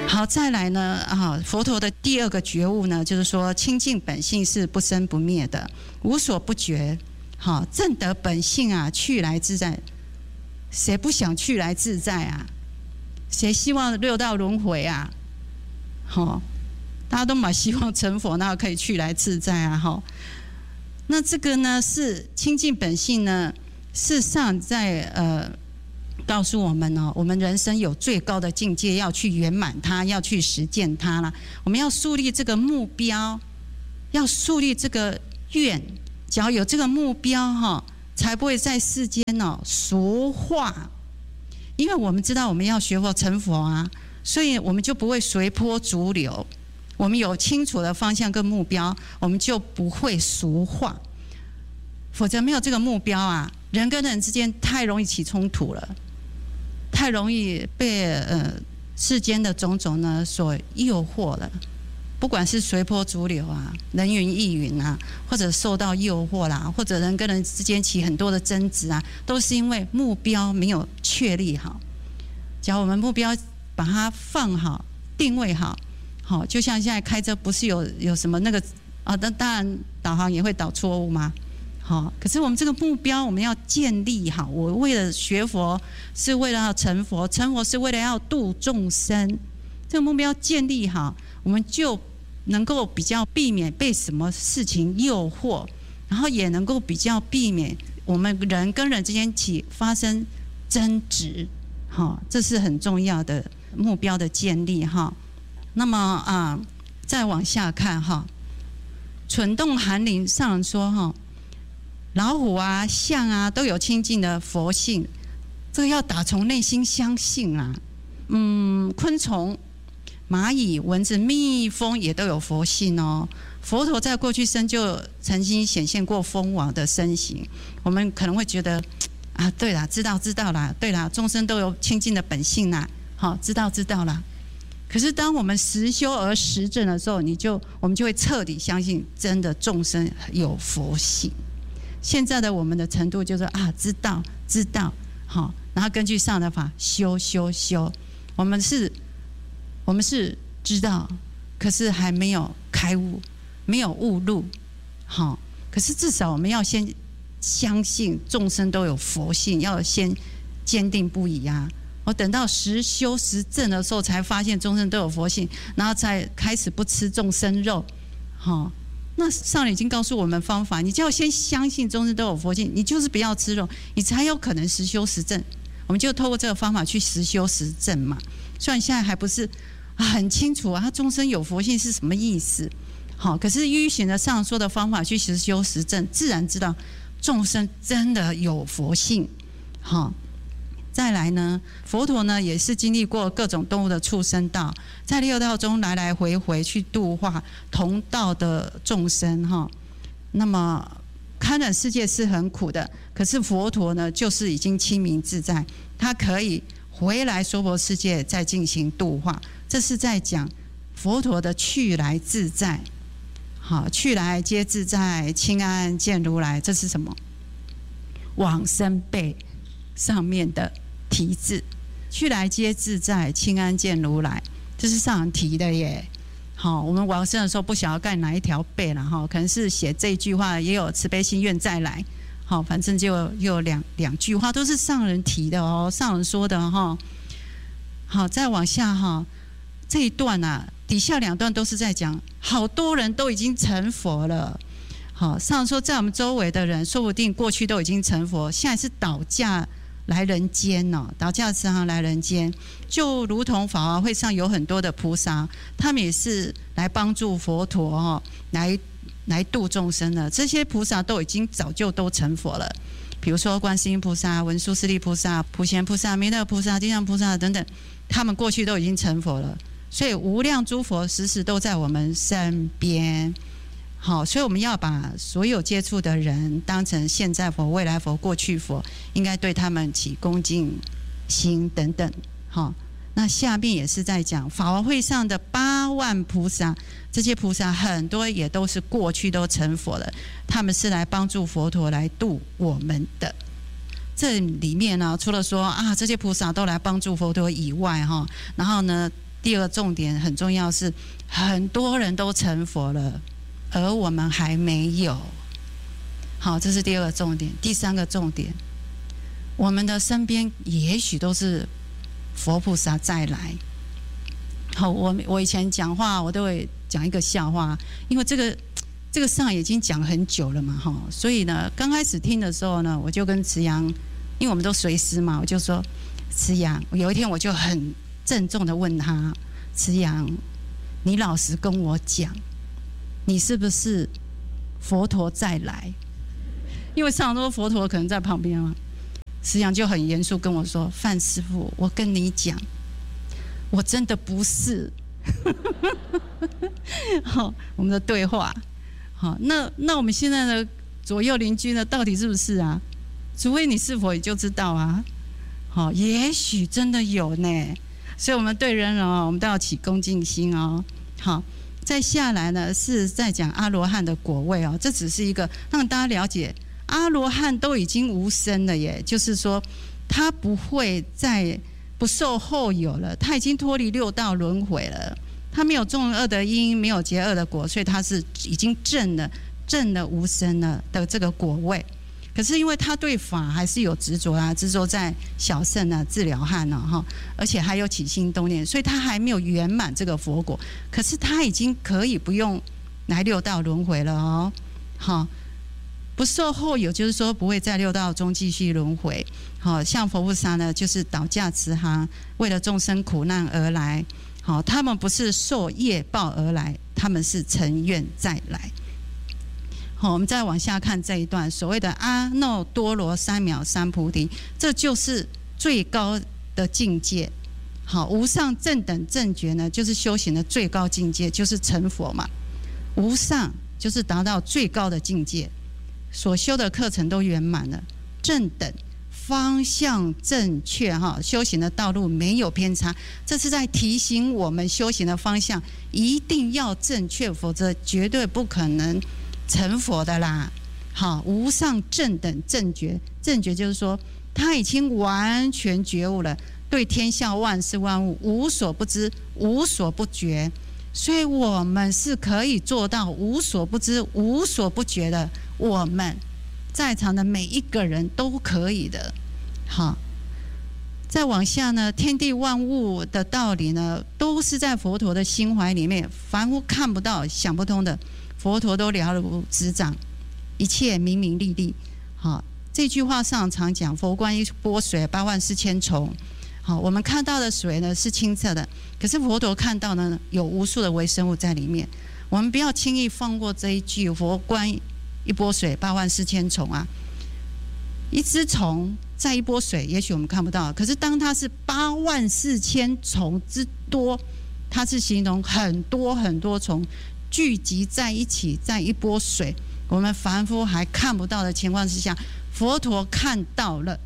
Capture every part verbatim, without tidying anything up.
好，再来呢啊，佛陀的第二个觉悟呢，就是说清净本性是不生不灭的，无所不觉。好，正得本性啊，去来自在。谁不想去来自在啊？谁希望六道轮回啊？好，大家都蛮希望成佛，那可以去来自在啊！哈，那这个呢是清净本性呢，事实上在呃。告诉我们哦，我们人生有最高的境界，要去圆满它，要去实践它啦。我们要树立这个目标，要树立这个愿。只要有这个目标哈，才不会在世间哦俗化。因为我们知道我们要学佛成佛啊，所以我们就不会随波逐流。我们有清楚的方向跟目标，我们就不会俗化。否则没有这个目标啊，人跟人之间太容易起冲突了。太容易被呃世间的种种呢所诱惑了，不管是随波逐流啊、人云亦云啊，或者受到诱惑啦，或者人跟人之间起很多的争执啊，都是因为目标没有确立好。只要我们目标把它放好、定位好，好，就像现在开车不是有有什么那个啊，那当然导航也会导错误吗？好，可是我们这个目标我们要建立好。我为了学佛，是为了要成佛，成佛是为了要度众生。这个目标建立好，我们就能够比较避免被什么事情诱惑，然后也能够比较避免我们人跟人之间起发生争执。好，这是很重要的目标的建立哈。那么啊，再往下看哈，蠢动寒林上人说哈。老虎啊、象啊，都有清净的佛性，这个要打从内心相信啊。嗯，昆虫、蚂蚁、蚊子、蜜蜂也都有佛性哦。佛陀在过去生就曾经显现过蜂王的身形，我们可能会觉得啊，对啦，知道知道啦，对啦，众生都有清净的本性啦，好，知道知道啦。可是当我们实修而实证的时候，你就我们就会彻底相信，真的众生有佛性。现在的我们的程度就是啊，知道知道，好，然后根据上的法修修修，我们是，我们是知道，可是还没有开悟，没有悟入，好，可是至少我们要先相信众生都有佛性，要先坚定不移啊。我等到实修实证的时候，才发现众生都有佛性，然后才开始不吃众生肉，好。那上人已经告诉我们方法，你就要先相信众生都有佛性，你就是不要吃肉，你才有可能实修实证。我们就透过这个方法去实修实证嘛。虽然现在还不是很清楚啊，众生有佛性是什么意思，好，可是迂循的上说的方法去实修实证，自然知道众生真的有佛性，好。再来呢，佛陀呢也是经历过各种动物的畜生道，在六道中来来回回去度化同道的众生哈。那么堪忍世界是很苦的，可是佛陀呢就是已经清明自在，他可以回来娑婆世界再进行度化。这是在讲佛陀的去来自在。好，去来皆自在，清安见如来。这是什么？往生被上面的题字，去来皆自在，清安见如来，这是上人提的耶。好，我们往生的时候不晓得盖哪一条背了哈，可能是写这一句话，也有慈悲心愿再来。好，反正就又有两两句话都是上人提的哦，上人说的哈。好，再往下哈，这一段啊，底下两段都是在讲，好多人都已经成佛了。好，上人说在我们周围的人，说不定过去都已经成佛，现在是倒驾来人间哦，倒驾慈航来人间，就如同法华会上有很多的菩萨，他们也是来帮助佛陀哦，来来度众生的。这些菩萨都已经早就都成佛了，比如说观世音菩萨、文殊师利菩萨、普贤菩萨、弥勒菩萨、地藏菩萨等等，他们过去都已经成佛了，所以无量诸佛时时都在我们身边。好，所以我们要把所有接触的人当成现在佛、未来佛、过去佛，应该对他们起恭敬心等等。好，那下面也是在讲法华会上的八万菩萨，这些菩萨很多也都是过去都成佛了，他们是来帮助佛陀来度我们的。这里面呢，除了说啊这些菩萨都来帮助佛陀以外哈，然后呢第二个重点很重要是，很多人都成佛了，而我们还没有。好，这是第二个重点。第三个重点，我们的身边也许都是佛菩萨再来。好，我我以前讲话我都会讲一个笑话，因为这个这个上已经讲很久了嘛，哈，所以呢，刚开始听的时候呢，我就跟慈阳，因为我们都随师嘛，我就说慈阳，有一天我就很郑重的问他，慈阳，你老实跟我讲，你是不是佛陀再来？因为常常说佛陀可能在旁边嘛，慈阳就很严肃跟我说，范师父，我跟你讲。我真的不是，好，我们的对话，好，那那我们现在的左右邻居呢，到底是不是啊？除非你是否也就知道啊，好，也许真的有呢，所以我们对人人哦，我们都要起恭敬心哦。好，再下来呢是在讲阿罗汉的果位哦，这只是一个让大家了解，阿罗汉都已经无生了耶，就是说他不会再。不受后有了，他已经脱离六道轮回了，他没有种恶的因，没有结恶的果，所以他是已经证了证了无生了的这个果位。可是因为他对法还是有执着啊，执着在小圣啊、治疗汉啊哈，而且还有起心动念，所以他还没有圆满这个佛果。可是他已经可以不用来六道轮回了哦，好。不受后有，就是说不会在六道中继续轮回。好，像佛菩萨呢，就是倒驾慈航，为了众生苦难而来。好，他们不是受业报而来，他们是成愿再来。好，我们再往下看这一段，所谓的阿耨多罗三藐三菩提，这就是最高的境界。好，无上正等正觉呢，就是修行的最高境界，就是成佛嘛。无上就是达到最高的境界。所修的课程都圆满了，正等方向正确哈，修行的道路没有偏差，这是在提醒我们修行的方向一定要正确，否则绝对不可能成佛的啦。好，无上正等正觉，正觉就是说他已经完全觉悟了，对天下万事万物无所不知，无所不觉。所以我们是可以做到无所不知、无所不觉的。我们在场的每一个人都可以的。好，再往下呢，天地万物的道理呢，都是在佛陀的心怀里面，凡夫看不到、想不通的，佛陀都了如指掌，一切明明利利。好，这句话上常讲，佛观一波水，八万四千重。好，我们看到的水呢是清澈的，可是佛陀看到呢有无数的微生物在里面。我们不要轻易放过这一句，佛观一波水，八万四千虫啊！一只虫在一波水，也许我们看不到，可是当它是八万四千虫之多，它是形容很多很多虫聚集在一起，在一波水，我们凡夫还看不到的情况之下，佛陀看到了。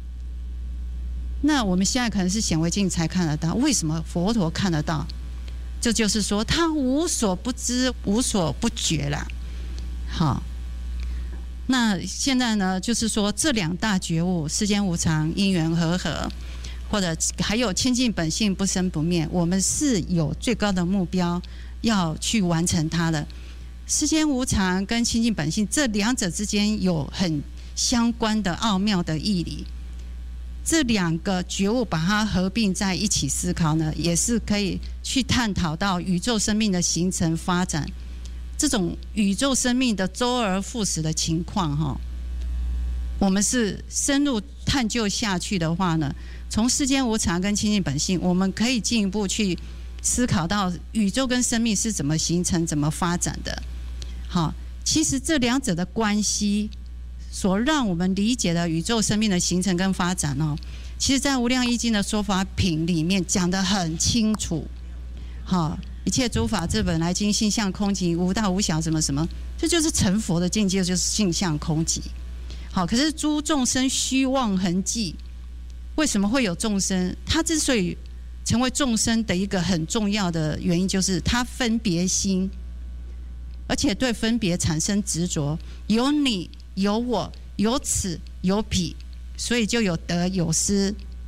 那我们现在可能是显微镜才看得到，为什么佛陀看得到？这就是说他无所不知，无所不觉啦。好，那现在呢，就是说这两大觉悟，世间无常、因缘和合，或者还有清净本性不生不灭，我们是有最高的目标要去完成它的。世间无常跟清净本性这两者之间有很相关的奥妙的义理。这两个觉悟把它合并在一起思考呢，也是可以去探讨到宇宙生命的形成发展，这种宇宙生命的周而复始的情况哈，我们是深入探究下去的话呢，从世间无常跟清净本性，我们可以进一步去思考到宇宙跟生命是怎么形成、怎么发展的。好，其实这两者的关系。所让我们理解的宇宙生命的形成跟发展哦，其实在《无量易经》的说法品里面讲得很清楚。好，一切诸法自本来经，性相空寂，无大无小，什么什么，这就是成佛的境界，就是性相空寂。好，可是诸众生虚妄痕迹，为什么会有众生？他之所以成为众生的一个很重要的原因，就是他分别心，而且对分别产生执着，有你。有我，有此，有彼，所以就有得有失。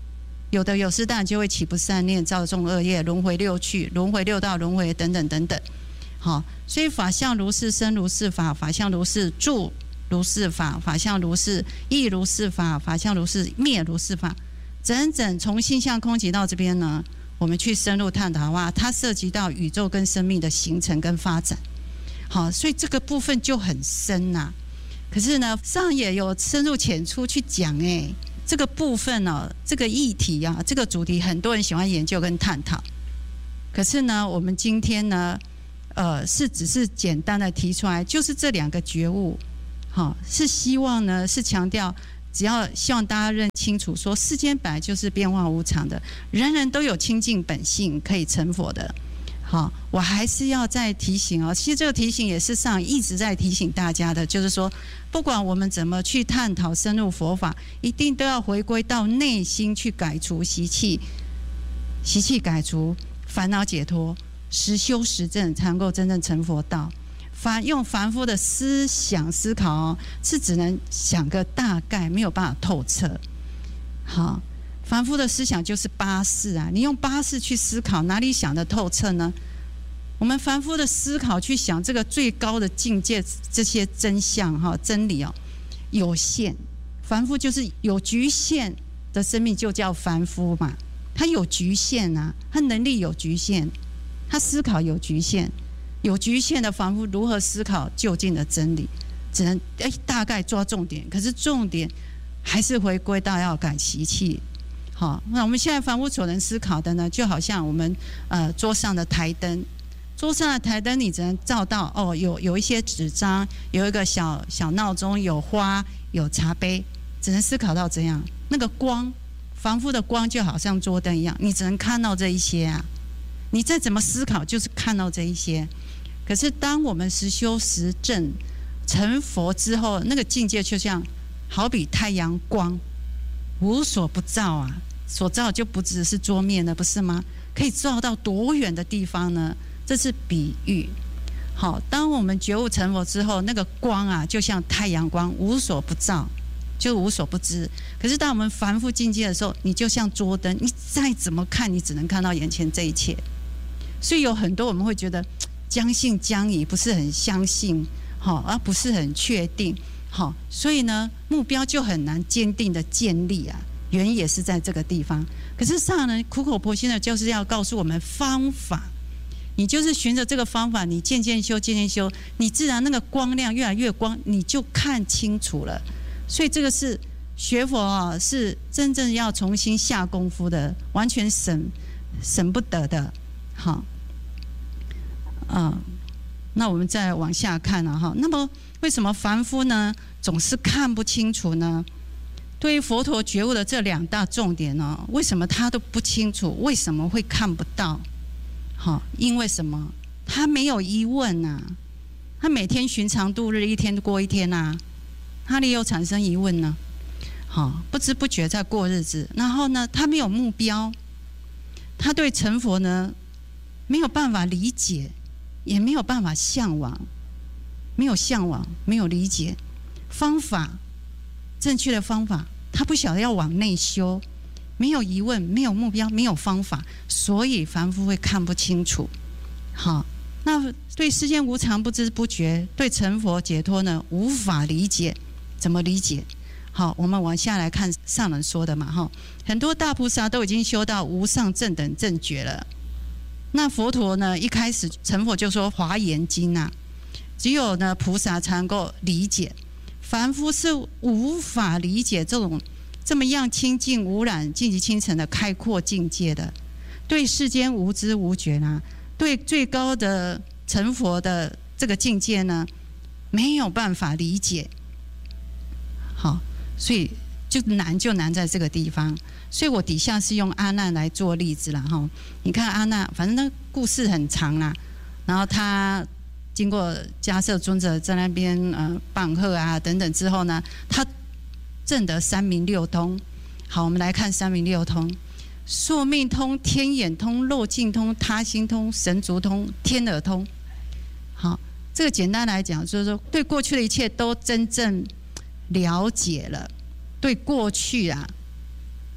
有的有失当然就会起不善念，造众恶业，轮回六趣，轮回六道轮回等等等等。好，所以法相如是生如是法，法相如是住如是法，法相如是义如是法，法相如是灭如是法。整整从性相空寂到这边呢，我们去深入探讨的话，它涉及到宇宙跟生命的形成跟发展。好，所以这个部分就很深呐、啊。可是呢，上也有深入浅出去讲哎、欸。这个部分呢、哦，这个议题啊，这个主题很多人喜欢研究跟探讨。可是呢，我们今天呢，呃，是只是简单的提出来，就是这两个觉悟，好、哦，是希望呢，是强调，只要希望大家认清楚说，世间本来就是变化无常的，人人都有清净本性可以成佛的。好，我还是要再提醒哦，其实这个提醒也是上一直在提醒大家的，就是说，不管我们怎么去探讨深入佛法，一定都要回归到内心去改除习气，习气改除，烦恼解脱，实修实证，才能够真正成佛道。凡用凡夫的思想思考哦，是只能想个大概，没有办法透彻。好。凡夫的思想就是八识啊，你用八识去思考，哪里想得透彻呢？我们凡夫的思考去想这个最高的境界，这些真相哈真理哦，有限。凡夫就是有局限的生命，就叫凡夫嘛。他有局限啊，他能力有局限，他思考有局限，有局限的凡夫如何思考究竟的真理？只能哎大概抓重点，可是重点还是回归到要改习气。好，那我们现在凡夫所能思考的呢，就好像我们呃桌上的台灯，桌上的台灯你只能照到哦，有有一些纸张，有一个小小闹钟，有花，有茶杯，只能思考到这样。那个光，凡夫的光就好像桌灯一样，你只能看到这一些啊。你再怎么思考，就是看到这一些。可是当我们实修实证成佛之后，那个境界就像好比太阳光，无所不照啊。所照就不只是桌面了，不是吗？可以照到多远的地方呢？这是比喻。好，当我们觉悟成佛之后，那个光啊，就像太阳光，无所不照，就无所不知。可是当我们凡夫境界的时候，你就像桌灯，你再怎么看，你只能看到眼前这一切。所以有很多我们会觉得将信将疑，不是很相信，好，而不是很确定，好，所以呢，目标就很难坚定的建立啊。原因也是在这个地方，可是上人苦口婆心的就是要告诉我们方法，你就是循着这个方法，你渐渐修，渐渐修，你自然那个光亮越来越光，你就看清楚了。所以这个是学佛啊，是真正要重新下功夫的，完全省省不得的。好，嗯，那我们再往下看了、啊、哈。那么为什么凡夫呢总是看不清楚呢？对于佛陀觉悟的这两大重点呢，为什么他都不清楚？为什么会看不到？好，因为什么？他没有疑问啊，他每天寻常度日，一天过一天啊，哪里有产生疑问呢？好，不知不觉在过日子，然后呢，他没有目标，他对成佛呢没有办法理解，也没有办法向往，没有向往，没有理解方法。正确的方法，他不晓得要往内修，没有疑问，没有目标，没有方法，所以凡夫会看不清楚。好，那对世间无常不知不觉，对成佛解脱呢无法理解，怎么理解？好，我们往下来看上人说的嘛，哈，很多大菩萨都已经修到无上正等正觉了。那佛陀呢，一开始成佛就说《华严经》啊，只有呢菩萨才能够理解。凡夫是无法理解这种这么样清净无染、净极清澄的开阔境界的，对世间无知无觉呢，对最高的成佛的这个境界呢，没有办法理解。好，所以就难就难在这个地方。所以我底下是用阿难来做例子啦，哈，你看阿难，反正那故事很长啦，然后他。经过迦摄尊者在那边呃棒喝啊等等之后呢，他证得三明六通。好，我们来看三明六通：宿命通、天眼通、漏尽通、他心通、神足通、天耳通。好，这个简单来讲，就是说对过去的一切都真正了解了，对过去啊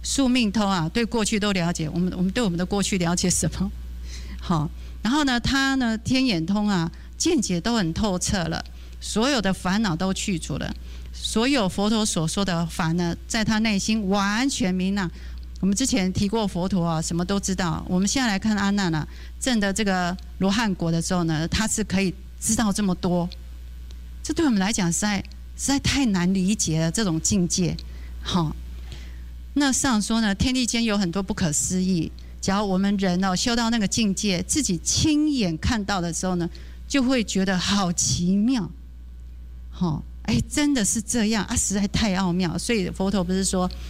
宿命通啊，对过去都了解。我们我们对我们的过去了解什么？好，然后呢，他呢天眼通啊，见解都很透彻了，所有的烦恼都去除了，所有佛陀所说的法呢，在他内心完全明朗。我们之前提过佛陀啊，什么都知道。我们现在来看阿难啊，证的这个罗汉果的时候呢，他是可以知道这么多，这对我们来讲实在实在太难理解了这种境界。好，那上说呢，天地间有很多不可思议。只要我们人哦修到那个境界，自己亲眼看到的时候呢，就会觉得好奇妙。好，哎，真的是这样啊，实在太奥妙。所以佛陀不是说